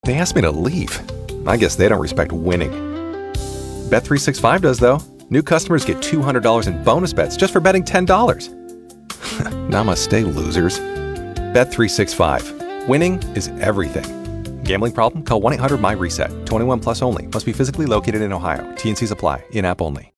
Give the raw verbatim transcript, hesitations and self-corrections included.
They asked me to leave. I guess they don't respect winning. Bet three sixty-five does, though. New customers get two hundred dollars in bonus bets just for betting ten dollars. Namaste, losers. Bet three sixty-five. Winning is everything. Gambling problem? Call one eight hundred M Y RESET. twenty-one plus only. Must be physically located in Ohio. T and Cs apply. In-app only.